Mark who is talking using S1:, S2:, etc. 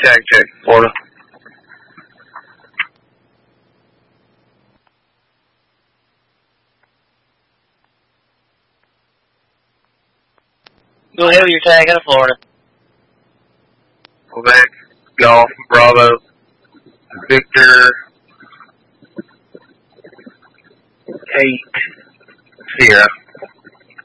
S1: Check, Florida.
S2: Go ahead with your tag out of Florida.
S1: Quebec, Golf, Bravo, Victor, 8, Sierra.